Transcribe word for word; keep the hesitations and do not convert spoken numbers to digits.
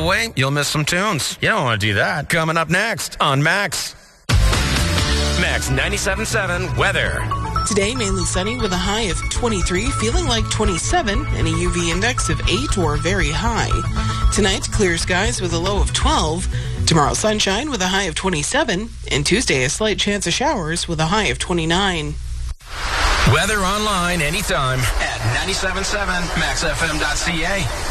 away, you'll miss some tunes. You don't want to do that. Coming up next on Max. Max ninety-seven point seven weather. Today, mainly sunny with a high of twenty-three, feeling like twenty-seven, and a U V index of eight or very high. Tonight, clear skies with a low of twelve. Tomorrow, sunshine with a high of twenty-seven. And Tuesday, a slight chance of showers with a high of twenty-nine. Weather online anytime at ninety-seven point seven max f m dot c a.